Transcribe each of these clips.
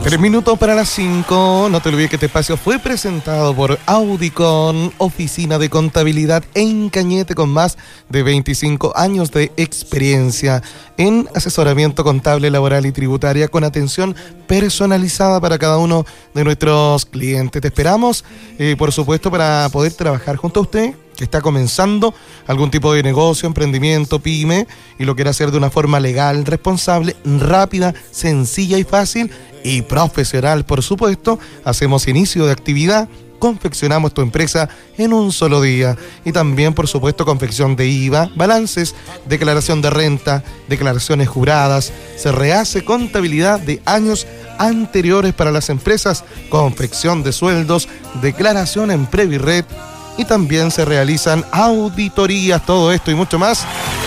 3 minutos para las 5. No te olvides que este espacio fue presentado por Audicon, oficina de contabilidad en Cañete con más de 25 años de experiencia en asesoramiento contable, laboral y tributaria con atención personalizada para cada uno de nuestros clientes. Te esperamos, por supuesto, para poder trabajar junto a usted, que está comenzando algún tipo de negocio, emprendimiento, pyme, y lo quiere hacer de una forma legal, responsable, rápida, sencilla y fácil, y profesional, por supuesto. Hacemos inicio de actividad, confeccionamos tu empresa en un solo día, y también, por supuesto, confección de IVA, balances, declaración de renta, declaraciones juradas. Se rehace contabilidad de años anteriores para las empresas, confección de sueldos, declaración en Previred, y también se realizan auditorías, todo esto y mucho más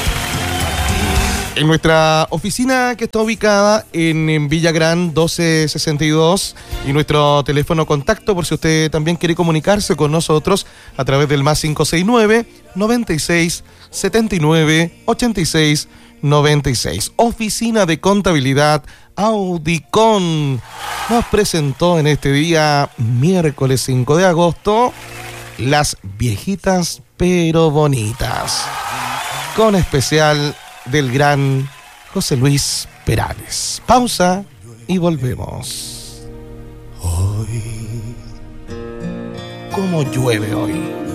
en nuestra oficina, que está ubicada en Villagrán 1262, y nuestro teléfono contacto por si usted también quiere comunicarse con nosotros a través del más 569 96 79 86 96. Oficina de Contabilidad Audicon nos presentó en este día, miércoles 5 de agosto, Las Viejitas pero Bonitas, con especial del gran José Luis Perales. Pausa y volvemos. Hoy, ¿cómo llueve hoy?